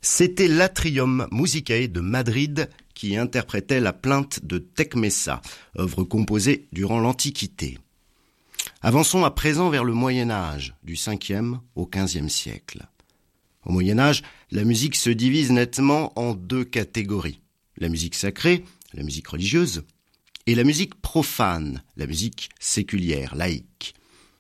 C'était l'Atrium Musicae de Madrid qui interprétait la plainte de Tecmessa, œuvre composée durant l'Antiquité. Avançons à présent vers le Moyen-Âge, du 5e au 15e siècle. Au Moyen-Âge, la musique se divise nettement en deux catégories. La musique sacrée, la musique religieuse, et la musique profane, la musique séculière, laïque.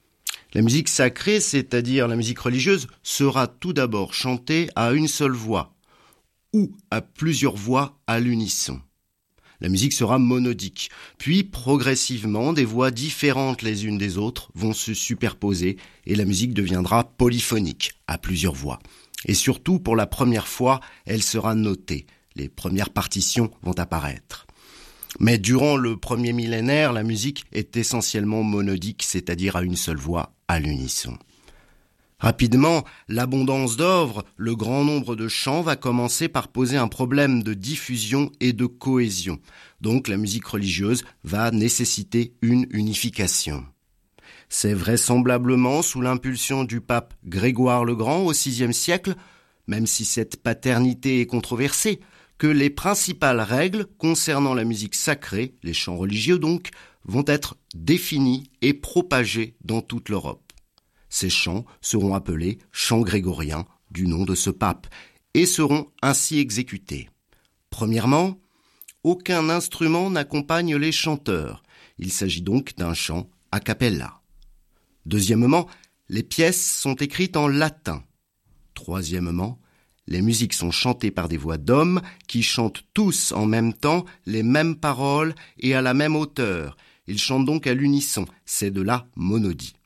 La musique sacrée, c'est-à-dire la musique religieuse, sera tout d'abord chantée à une seule voix, ou à plusieurs voix à l'unisson. La musique sera monodique, puis progressivement des voix différentes les unes des autres vont se superposer et la musique deviendra polyphonique, à plusieurs voix. Et surtout, pour la première fois, elle sera notée. Les premières partitions vont apparaître. Mais durant le premier millénaire, la musique est essentiellement monodique, c'est-à-dire à une seule voix, à l'unisson. Rapidement, l'abondance d'œuvres, le grand nombre de chants va commencer par poser un problème de diffusion et de cohésion. Donc la musique religieuse va nécessiter une unification. C'est vraisemblablement sous l'impulsion du pape Grégoire le Grand au VIe siècle, même si cette paternité est controversée, que les principales règles concernant la musique sacrée, les chants religieux donc, vont être définies et propagées dans toute l'Europe. Ces chants seront appelés chants grégoriens du nom de ce pape et seront ainsi exécutés. Premièrement, aucun instrument n'accompagne les chanteurs. Il s'agit donc d'un chant a cappella. Deuxièmement, les pièces sont écrites en latin. Troisièmement, les musiques sont chantées par des voix d'hommes qui chantent tous en même temps les mêmes paroles et à la même hauteur. Ils chantent donc à l'unisson, c'est de la monodie.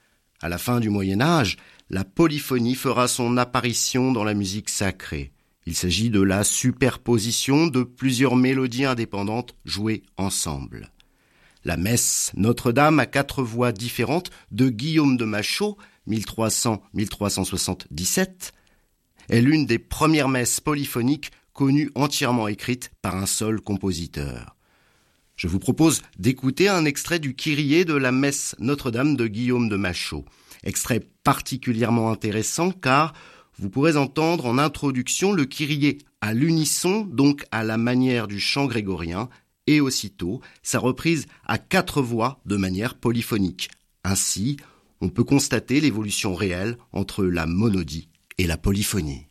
À la fin du Moyen-Âge, la polyphonie fera son apparition dans la musique sacrée. Il s'agit de la superposition de plusieurs mélodies indépendantes jouées ensemble. La messe Notre-Dame à 4 voix différentes de Guillaume de Machaut, 1300-1377, est l'une des premières messes polyphoniques connues entièrement écrites par un seul compositeur. Je vous propose d'écouter un extrait du Kyrie de la messe Notre-Dame de Guillaume de Machaut. Extrait particulièrement intéressant car vous pourrez entendre en introduction le Kyrie à l'unisson, donc à la manière du chant grégorien, et aussitôt sa reprise à 4 voix de manière polyphonique. Ainsi, on peut constater l'évolution réelle entre la monodie et la polyphonie.